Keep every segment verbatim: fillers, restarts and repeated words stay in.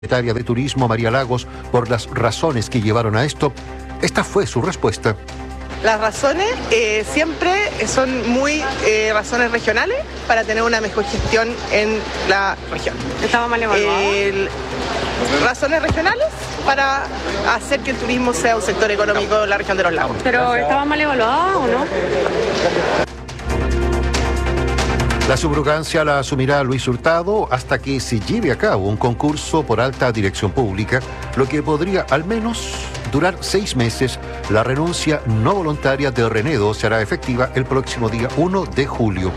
Secretaria de Turismo María Lagos por las razones que llevaron a esto. Esta fue su respuesta. Las razones eh, siempre son muy eh, razones regionales para tener una mejor gestión en la región. ¿Estaba mal evaluado? Eh, razones regionales para hacer que el turismo sea un sector económico de la región de los lagos. ¿Pero estaba mal evaluado o no? La subrogancia la asumirá Luis Hurtado hasta que se lleve a cabo un concurso por alta dirección pública, lo que podría al menos durar seis meses. La renuncia no voluntaria de Renedo será efectiva el próximo día uno de julio.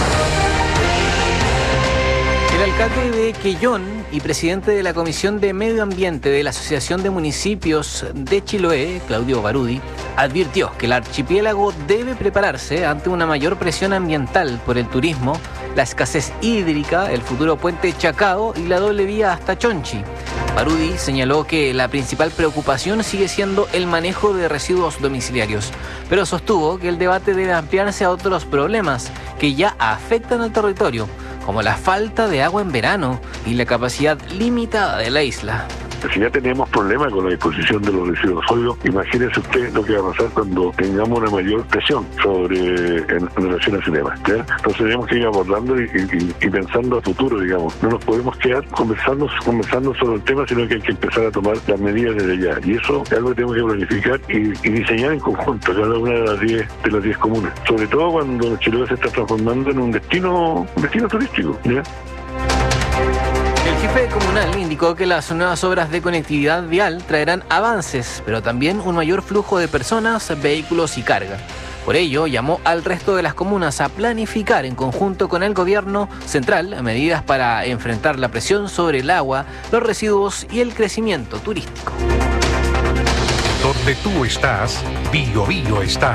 El alcalde de Quellón y presidente de la Comisión de Medio Ambiente de la Asociación de Municipios de Chiloé, Claudio Barudi, advirtió que el archipiélago debe prepararse ante una mayor presión ambiental por el turismo, la escasez hídrica, el futuro puente Chacao y la doble vía hasta Chonchi. Barudi señaló que la principal preocupación sigue siendo el manejo de residuos domiciliarios, pero sostuvo que el debate debe ampliarse a otros problemas que ya afectan al territorio, como la falta de agua en verano y la capacidad limitada de la isla. Si ya tenemos problemas con la disposición de los residuos sólidos, imagínese usted lo que va a pasar cuando tengamos una mayor presión sobre en, en relación a ese tema, ¿ya? Entonces tenemos que ir abordando y, y, y pensando a futuro, digamos. No nos podemos quedar conversando, conversando sobre el tema, sino que hay que empezar a tomar las medidas desde ya. Y eso es algo que tenemos que planificar y, y diseñar en conjunto cada una de las diez de las diez comunas. Sobre todo cuando Chiloé se está transformando en un destino, un destino turístico, ¿ya? El jefe comunal indicó que las nuevas obras de conectividad vial traerán avances, pero también un mayor flujo de personas, vehículos y carga. Por ello, llamó al resto de las comunas a planificar en conjunto con el gobierno central medidas para enfrentar la presión sobre el agua, los residuos y el crecimiento turístico. Donde tú estás, Bio Bio está.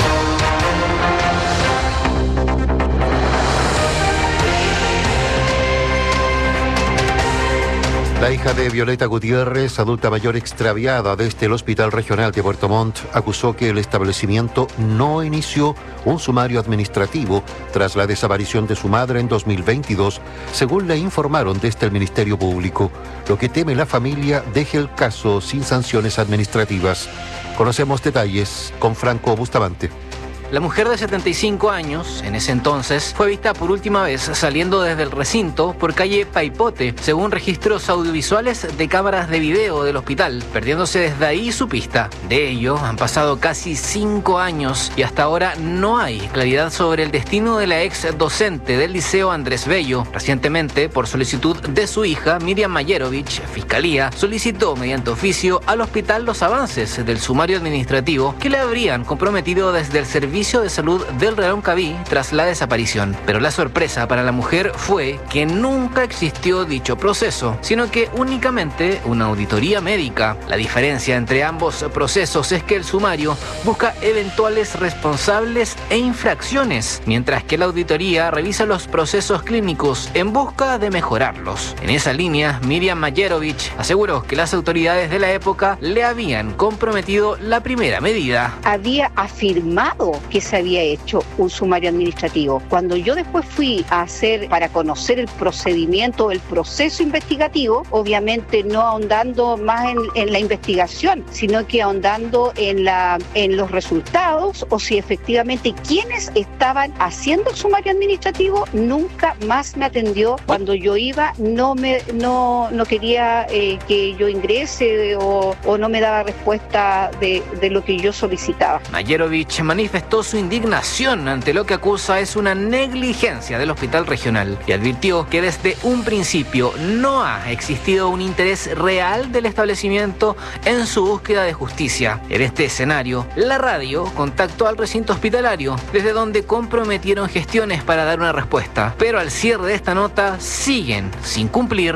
La hija de Violeta Gutiérrez, adulta mayor extraviada desde el Hospital Regional de Puerto Montt, acusó que el establecimiento no inició un sumario administrativo tras la desaparición de su madre en dos mil veintidós, según le informaron desde el Ministerio Público. Lo que teme la familia deje el caso sin sanciones administrativas. Conocemos detalles con Franco Bustamante. La mujer de setenta y cinco años, en ese entonces, fue vista por última vez saliendo desde el recinto por calle Paipote, según registros audiovisuales de cámaras de video del hospital, perdiéndose desde ahí su pista. De ello, han pasado casi cinco años y hasta ahora no hay claridad sobre el destino de la ex docente del Liceo Andrés Bello. Recientemente, por solicitud de su hija, Miriam Mayerovich, Fiscalía solicitó mediante oficio al hospital los avances del sumario administrativo que le habrían comprometido desde el servicio de salud del Reloncaví tras la desaparición. Pero la sorpresa para la mujer fue que nunca existió dicho proceso, sino que únicamente una auditoría médica. La diferencia entre ambos procesos es que el sumario busca eventuales responsables e infracciones, mientras que la auditoría revisa los procesos clínicos en busca de mejorarlos. En esa línea, Miriam Mayerovich aseguró que las autoridades de la época le habían comprometido la primera medida. Había afirmado que se había hecho un sumario administrativo. Cuando yo después fui a hacer, para conocer el procedimiento, el proceso investigativo, obviamente no ahondando más en, en la investigación, sino que ahondando en, la, en los resultados o si efectivamente quienes estaban haciendo el sumario administrativo, nunca más me atendió. Cuando yo iba no, me, no, no quería eh, que yo ingrese o, o no me daba respuesta de, de lo que yo solicitaba. Mayerovich manifestó su indignación ante lo que acusa es una negligencia del hospital regional y advirtió que desde un principio no ha existido un interés real del establecimiento en su búsqueda de justicia. En este escenario, la radio contactó al recinto hospitalario, desde donde comprometieron gestiones para dar una respuesta, pero al cierre de esta nota siguen sin cumplir.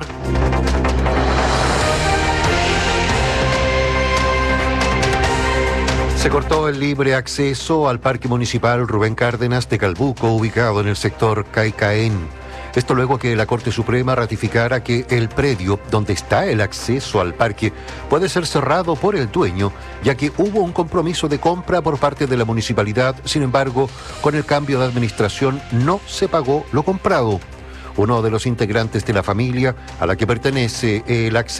Se cortó el libre acceso al Parque Municipal Rubén Cárdenas de Calbuco, ubicado en el sector Caicaén. Esto luego que la Corte Suprema ratificara que el predio donde está el acceso al parque puede ser cerrado por el dueño, ya que hubo un compromiso de compra por parte de la municipalidad. Sin embargo, con el cambio de administración no se pagó lo comprado. uno de los integrantes de la familia a la que pertenece el acceso